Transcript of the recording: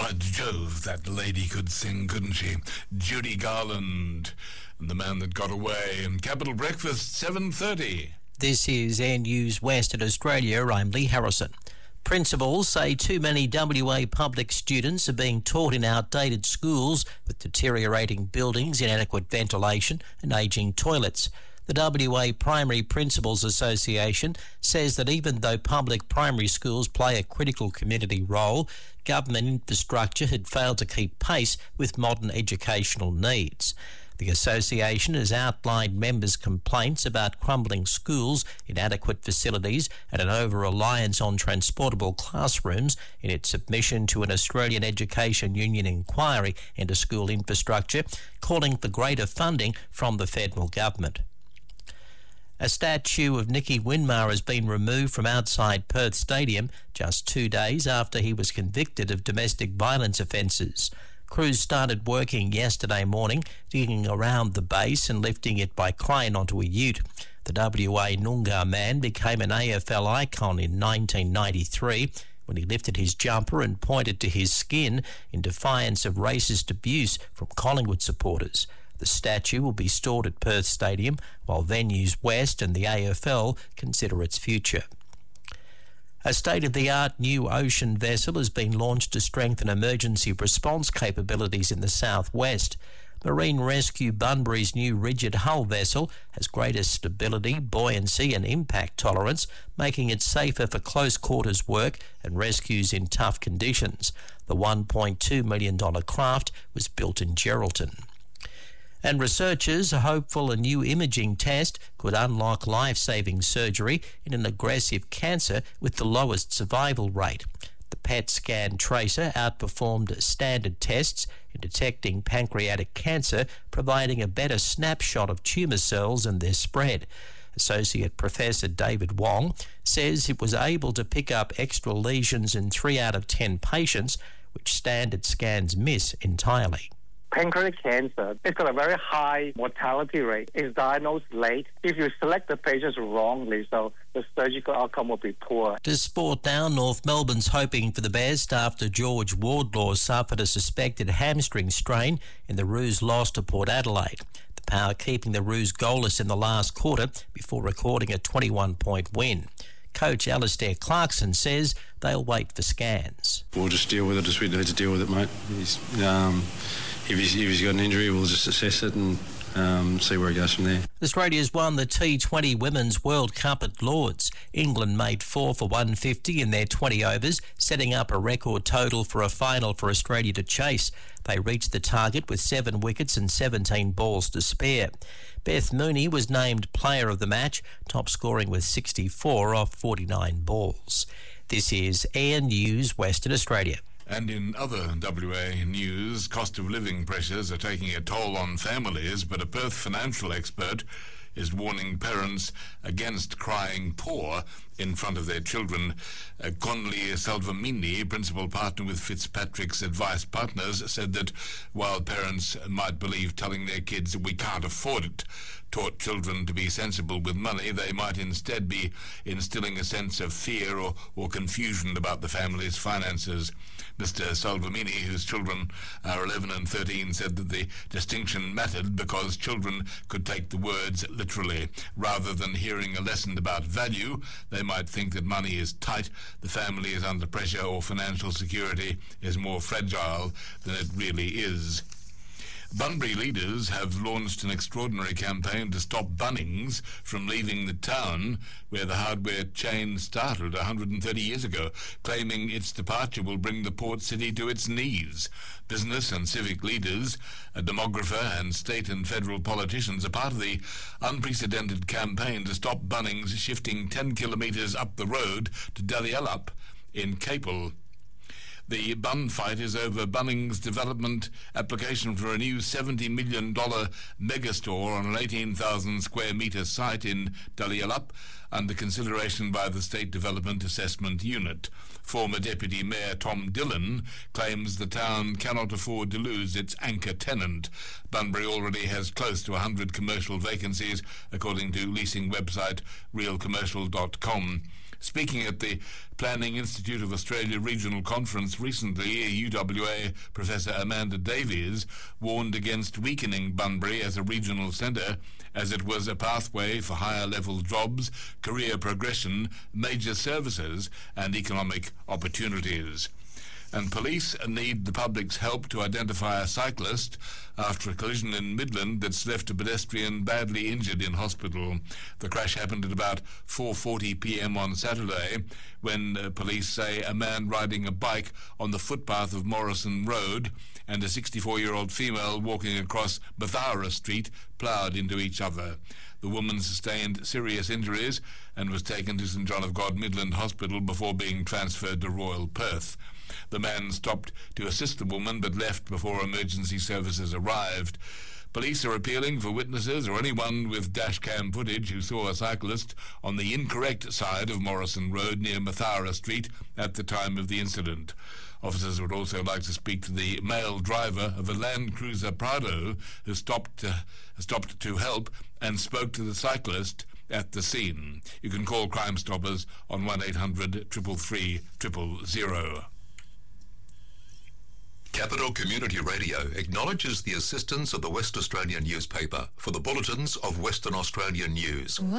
By Jove, that lady could sing, couldn't she? Judy Garland and The Man That Got Away. And Capital Breakfast, 7:30. This is Air News Western Australia. I'm Lee Harrison. Principals say too many WA public students are being taught in outdated schools with deteriorating buildings, inadequate ventilation and ageing toilets. The WA Primary Principals Association says that even though public primary schools play a critical community role, government infrastructure had failed to keep pace with modern educational needs. The association has outlined members' complaints about crumbling schools, inadequate facilities and an over-reliance on transportable classrooms in its submission to an Australian Education Union inquiry into school infrastructure, calling for greater funding from the federal government. A statue of Nicky Winmar has been removed from outside Perth Stadium just 2 days after he was convicted of domestic violence offences. Crews started working yesterday morning, digging around the base and lifting it by crane onto a ute. The WA Noongar man became an AFL icon in 1993 when he lifted his jumper and pointed to his skin in defiance of racist abuse from Collingwood supporters. The statue will be stored at Perth Stadium while Venues West and the AFL consider its future. A state-of-the-art new ocean vessel has been launched to strengthen emergency response capabilities in the southwest. Marine Rescue Bunbury's new rigid hull vessel has greater stability, buoyancy and impact tolerance, making it safer for close quarters work and rescues in tough conditions. The $1.2 million craft was built in Geraldton. And researchers are hopeful a new imaging test could unlock life-saving surgery in an aggressive cancer with the lowest survival rate. The PET scan tracer outperformed standard tests in detecting pancreatic cancer, providing a better snapshot of tumour cells and their spread. Associate Professor David Wong says it was able to pick up extra lesions in 3 out of 10 patients, which standard scans miss entirely. Pancreatic cancer, it's got a very high mortality rate. It's diagnosed late. If you select the patients wrongly, so the surgical outcome will be poor. To sport now, North Melbourne's hoping for the best after George Wardlaw suffered a suspected hamstring strain in the Roos loss to Port Adelaide. The Power keeping the Roos goalless in the last quarter before recording a 21-point win. Coach Alistair Clarkson says they'll wait for scans. We'll just deal with it as we need to deal with it, mate. If he's got an injury, we'll just assess it and see where it goes from there. Australia's won the T20 Women's World Cup at Lords. England made 4 for 150 in their 20 overs, setting up a record total for a final for Australia to chase. They reached the target with 7 wickets and 17 balls to spare. Beth Mooney was named player of the match, top scoring with 64 off 49 balls. This is Air News Western Australia. And in other WA news, cost of living pressures are taking a toll on families, but a Perth financial expert is warning parents against crying poor in front of their children. Conley Salvamini, principal partner with Fitzpatrick's Advice Partners, said that while parents might believe telling their kids we can't afford it taught children to be sensible with money, they might instead be instilling a sense of fear or confusion about the family's finances. Mr. Salvamini, whose children are 11 and 13, said that the distinction mattered because children could take the words literally. Rather than hearing a lesson about value, they might think that money is tight, the family is under pressure, or financial security is more fragile than it really is. Bunbury leaders have launched an extraordinary campaign to stop Bunnings from leaving the town where the hardware chain started 130 years ago, claiming its departure will bring the port city to its knees. Business and civic leaders, a demographer and state and federal politicians are part of the unprecedented campaign to stop Bunnings shifting 10 kilometres up the road to Dalialup in Capel. The bun fight is over Bunnings' development application for a new $70 million megastore on an 18,000 square metre site in Dalialup, under consideration by the State Development Assessment Unit. Former Deputy Mayor Tom Dillon claims the town cannot afford to lose its anchor tenant. Bunbury already has close to 100 commercial vacancies, according to leasing website realcommercial.com. Speaking at the Planning Institute of Australia Regional Conference recently, UWA Professor Amanda Davies warned against weakening Bunbury as a regional centre, as it was a pathway for higher-level jobs, career progression, major services and economic opportunities. And police need the public's help to identify a cyclist after a collision in Midland that's left a pedestrian badly injured in hospital. The crash happened at about 4:40 p.m. on Saturday when police say a man riding a bike on the footpath of Morrison Road and a 64-year-old female walking across Mathara Street ploughed into each other. The woman sustained serious injuries and was taken to St John of God Midland Hospital before being transferred to Royal Perth. The man stopped to assist the woman but left before emergency services arrived. Police are appealing for witnesses or anyone with dashcam footage who saw a cyclist on the incorrect side of Morrison Road near Mathara Street at the time of the incident. Officers would also like to speak to the male driver of a Land Cruiser Prado who stopped to help and spoke to the cyclist at the scene. You can call Crime Stoppers on 1800 333 000. Capital Community Radio acknowledges the assistance of the West Australian newspaper for the bulletins of Western Australian news.